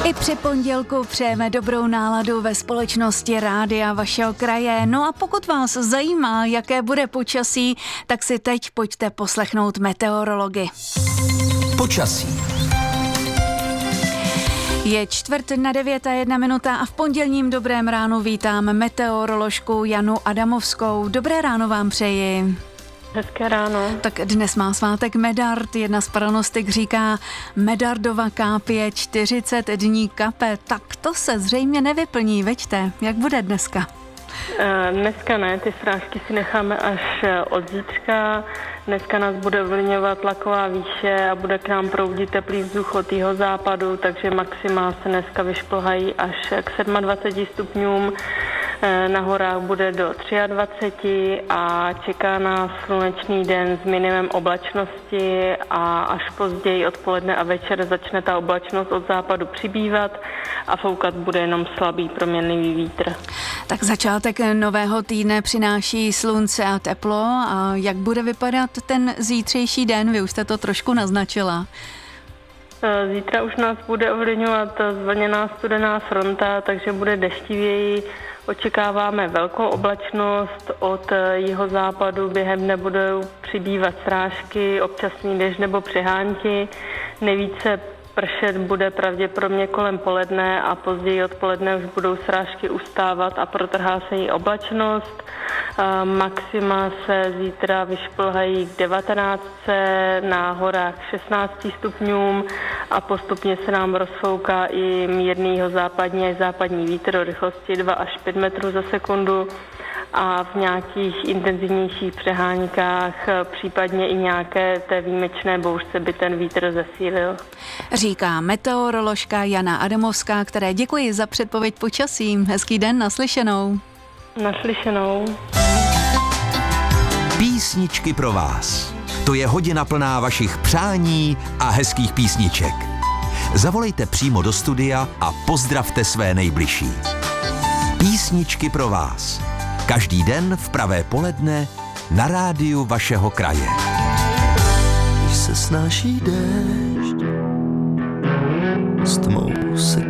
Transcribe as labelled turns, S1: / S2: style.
S1: I při pondělku přejeme dobrou náladu ve společnosti rádia vašeho kraje. No a pokud vás zajímá, jaké bude počasí, tak si teď pojďte poslechnout meteorology.
S2: Počasí.
S1: Je 8:45 a v pondělním dobrém ránu vítám meteoroložku Janu Adamovskou. Dobré ráno vám přeji.
S3: Hezké ráno.
S1: Tak dnes má svátek Medard, jedna z pranostik říká Medardova kápě 40 dní kape, tak to se zřejmě nevyplní, veďte, jak bude dneska?
S3: Dneska ne, ty srážky si necháme až od zítřka. Dneska nás bude ovlivňovat tlaková výše a bude k nám proudit teplý vzduch od jihozápadu, takže maxima se dneska vyšplhají až k 27 stupňům. Na horách bude do 23 a čeká nás slunečný den s minimem oblačnosti a až později odpoledne a večer začne ta oblačnost od západu přibývat a foukat bude jenom slabý proměnlivý vítr.
S1: Tak začátek nového týdne přináší slunce a teplo a jak bude vypadat ten zítřejší den? Vy už jste to trošku naznačila.
S3: Zítra už nás bude ovlivňovat zvlněná studená fronta, takže bude deštivěji. Očekáváme velkou oblačnost, od jihozápadu během dne budou přibývat srážky, občasný déšť nebo přehánky. Nejvíce pršet bude pravděpodobně kolem poledne a později odpoledne už budou srážky ustávat a protrhá se jí oblačnost. Maxima se zítra vyšplhají k 19, na horách 16 stupňům a postupně se nám rozfouká i mírný západní až západní vítr o rychlosti 2 až 5 metrů za sekundu a v nějakých intenzivnějších přeháňkách, případně i nějaké té výjimečné bouřce by ten vítr zesílil.
S1: Říká meteoroložka Jana Adamovská, které děkuji za předpověď počasí. Hezký den, naslyšenou.
S3: Naslyšenou.
S2: Písničky pro vás. To je hodina plná vašich přání a hezkých písniček. Zavolejte přímo do studia a pozdravte své nejbližší. Písničky pro vás. Každý den v pravé poledne na rádiu vašeho kraje.
S4: Když se snáší déšť, s tmou se